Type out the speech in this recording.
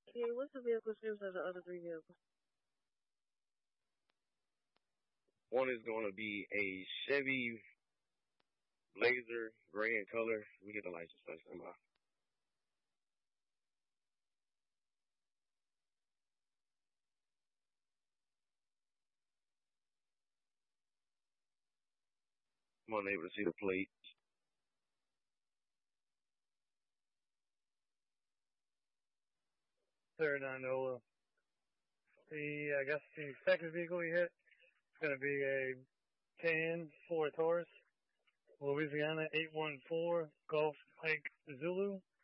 Okay, what's the vehicle description of the other three vehicles? One is going to be a Chevy Blazer, gray in color. We get the license plate somehow. I'm unable to see the plate. 39 I guess the second vehicle he hit is going to be a Cayenne Ford Taurus, Louisiana 814 Golf Mike Zulu.